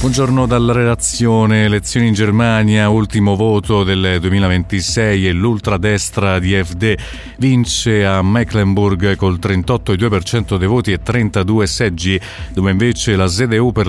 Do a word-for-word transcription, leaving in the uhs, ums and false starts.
Buongiorno dalla redazione. Elezioni in Germania, ultimo voto del duemilaventisei e l'ultradestra di F D vince a Mecklenburg col trentotto virgola due per cento dei voti e trentadue seggi, dove invece la Z D U per